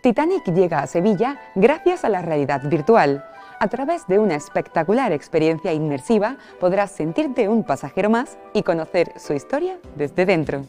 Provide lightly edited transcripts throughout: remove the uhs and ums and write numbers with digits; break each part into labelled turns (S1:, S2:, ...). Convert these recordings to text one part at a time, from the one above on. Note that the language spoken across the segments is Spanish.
S1: Titanic llega a Sevilla gracias a la realidad virtual. A través de una espectacular experiencia inmersiva podrás sentirte un pasajero más y conocer su historia desde dentro.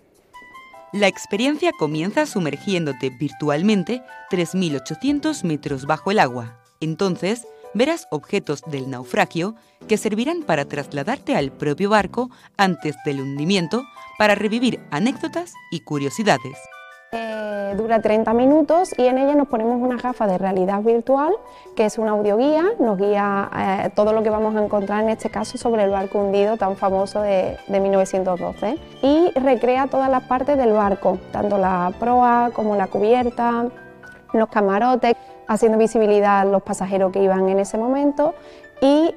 S1: La experiencia comienza sumergiéndote virtualmente 3.800 metros bajo el agua. Entonces, verás objetos del naufragio que servirán para trasladarte al propio barco antes del hundimiento para revivir anécdotas y curiosidades.
S2: Dura 30 minutos y en ella nos ponemos una gafa de realidad virtual, que es una audioguía, nos guía todo lo que vamos a encontrar en este caso sobre el barco hundido tan famoso de 1912 y recrea todas las partes del barco, tanto la proa como la cubierta, los camarotes, haciendo visibilidad a los pasajeros que iban en ese momento y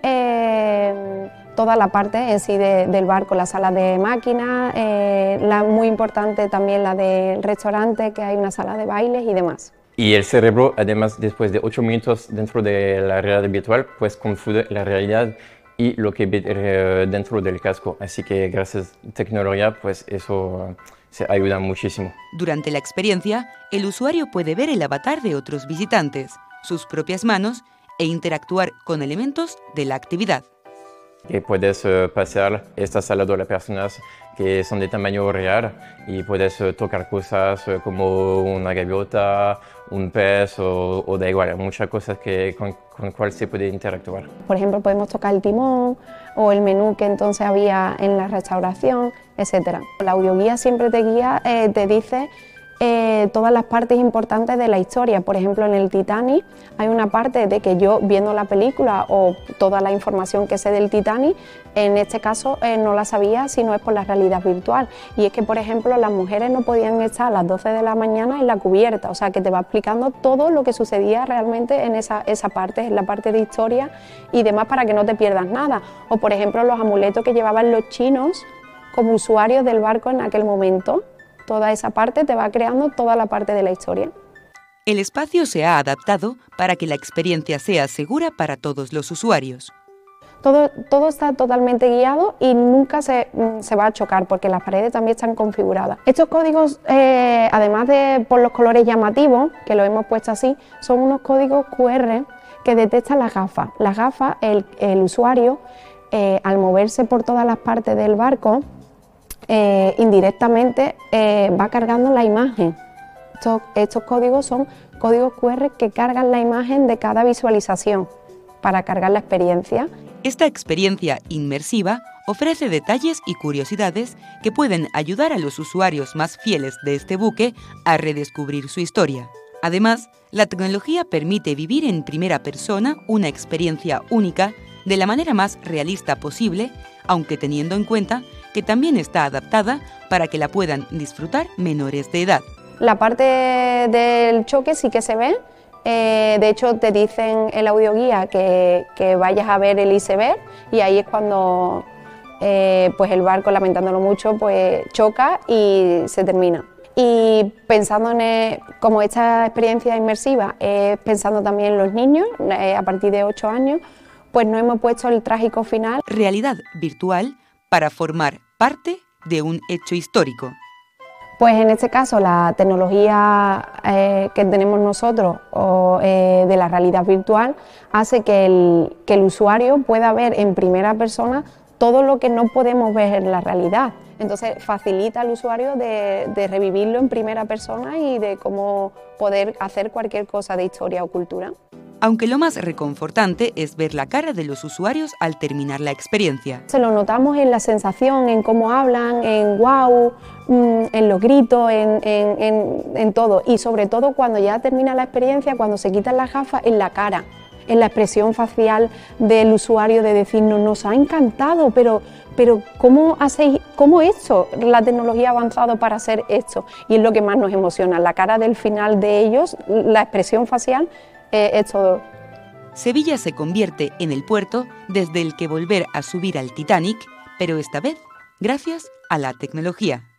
S2: toda la parte en sí del barco, la sala de máquinas, muy importante también la del restaurante, que hay una sala de bailes y demás.
S3: Y el cerebro, además, después de 8 minutos dentro de la realidad virtual, pues confunde la realidad y lo que ve dentro del casco. Así que gracias a la tecnología, pues eso se ayuda muchísimo.
S1: Durante la experiencia, el usuario puede ver el avatar de otros visitantes, sus propias manos e interactuar con elementos de la actividad.
S3: Que puedes pasear, estás al lado de las personas que son de tamaño real y puedes tocar cosas como una gaviota, un pez o da igual, muchas cosas con las cuales se puede interactuar.
S2: Por ejemplo, podemos tocar el timón o el menú que entonces había en la restauración, etc. La audioguía siempre te guía, te dice todas las partes importantes de la historia. Por ejemplo, en el Titanic hay una parte de que yo, viendo la película o toda la información que sé del Titanic, en este caso no la sabía si no es por la realidad virtual. Y es que, por ejemplo, las mujeres no podían estar a las 12 de la mañana en la cubierta, o sea que te va explicando todo lo que sucedía realmente en esa parte, en la parte de historia y demás, para que no te pierdas nada. O, por ejemplo, los amuletos que llevaban los chinos como usuarios del barco en aquel momento. Toda esa parte te va creando toda la parte de la historia.
S1: El espacio se ha adaptado para que la experiencia sea segura para todos los usuarios.
S2: Todo está totalmente guiado y nunca se va a chocar porque las paredes también están configuradas. Estos códigos, además de por los colores llamativos, que lo hemos puesto así, son unos códigos QR que detectan las gafas. Las gafas, el usuario, al moverse por todas las partes del barco, indirectamente va cargando la imagen. Estos códigos son códigos QR que cargan la imagen de cada visualización para cargar la experiencia.
S1: Esta experiencia inmersiva ofrece detalles y curiosidades que pueden ayudar a los usuarios más fieles de este buque a redescubrir su historia. Además, la tecnología permite vivir en primera persona una experiencia única de la manera más realista posible, aunque teniendo en cuenta que también está adaptada para que la puedan disfrutar menores de edad.
S2: La parte del choque sí que se ve, de hecho te dicen en la audioguía que vayas a ver el iceberg y ahí es cuando pues el barco, lamentándolo mucho, pues choca y se termina. Y pensando como esta experiencia inmersiva, pensando también en los niños, a partir de 8 años, pues no hemos puesto el trágico final.
S1: Realidad virtual para formar parte de un hecho histórico.
S2: Pues en este caso la tecnología que tenemos nosotros de la realidad virtual hace que el usuario pueda ver en primera persona todo lo que no podemos ver en la realidad. Entonces facilita al usuario de revivirlo en primera persona y de cómo poder hacer cualquier cosa de historia o cultura.
S1: Aunque lo más reconfortante es ver la cara de los usuarios al terminar la experiencia.
S2: Se lo notamos en la sensación, en cómo hablan, en wow, en los gritos, en todo. Y sobre todo cuando ya termina la experiencia, cuando se quitan las gafas, en la cara, en la expresión facial del usuario de decirnos, nos ha encantado, pero ¿cómo esto? La tecnología ha avanzado para hacer esto. Y es lo que más nos emociona, la cara del final de ellos, la expresión facial. Es todo.
S1: Sevilla se convierte en el puerto desde el que volver a subir al Titanic, pero esta vez gracias a la tecnología.